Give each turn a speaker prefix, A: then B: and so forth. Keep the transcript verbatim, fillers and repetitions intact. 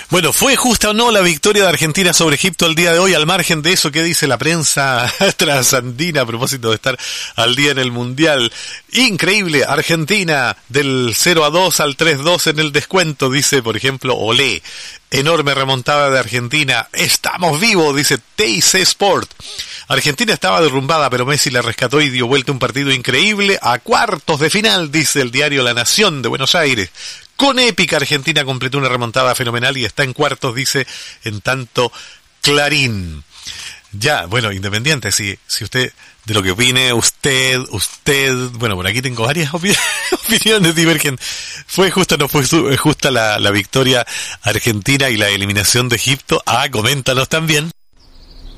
A: Bueno, ¿fue justa o no la victoria de Argentina sobre Egipto el día de hoy? Al margen de eso, ¿qué dice la prensa transandina a propósito de estar al día en el Mundial? Increíble, Argentina del cero a dos al tres dos en el descuento, dice, por ejemplo, Olé. Enorme remontada de Argentina. Estamos vivos, dice T I C Sport. Argentina estaba derrumbada, pero Messi la rescató y dio vuelta un partido increíble a cuartos de final, dice el diario La Nación de Buenos Aires. Con épica, Argentina completó una remontada fenomenal y está en cuartos, dice en tanto Clarín. Ya, bueno, Independiente, si, si usted, de lo que opine usted, usted, bueno, por aquí tengo varias opin- opiniones divergentes. ¿Fue justa o no fue justa la, la victoria argentina y la eliminación de Egipto? Ah, coméntanos también.